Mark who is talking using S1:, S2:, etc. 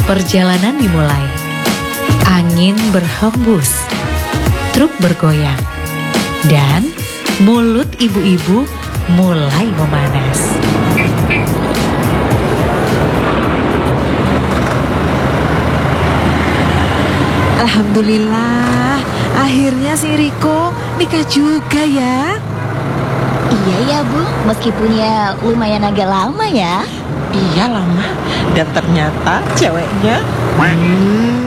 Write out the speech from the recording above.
S1: Perjalanan dimulai. Angin berhembus, truk bergoyang, dan mulut ibu-ibu mulai memanas.
S2: Alhamdulillah, akhirnya si Riko nikah juga ya.
S3: Iya ya Bu, meskipun ya lumayan agak lama ya.
S4: Iya lama. Dan ternyata ceweknya